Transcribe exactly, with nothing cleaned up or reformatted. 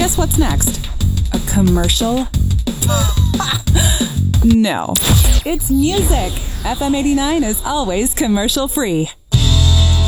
guess what's next? A commercial? No. It's music. F M eighty-nine is always commercial free.